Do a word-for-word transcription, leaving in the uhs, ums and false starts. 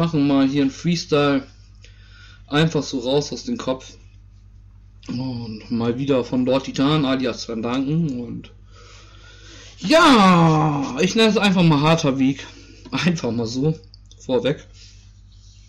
machen mal hier ein Freestyle. Einfach so raus aus dem Kopf. Und mal wieder von Lord Titan alias Van Danken. Und ja, ich nenne es einfach mal harter Weg. Einfach mal so. Vorweg.